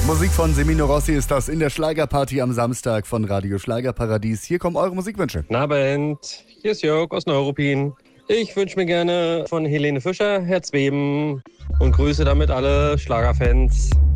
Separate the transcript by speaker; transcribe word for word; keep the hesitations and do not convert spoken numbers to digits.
Speaker 1: Musik von Semino Rossi ist das in der Schlagerparty am Samstag von Radio Schlagerparadies. Hier kommen eure Musikwünsche.
Speaker 2: Guten Abend, hier ist Jörg aus Neuruppin. Ich wünsche mir gerne von Helene Fischer Herzbeben und grüße damit alle Schlagerfans.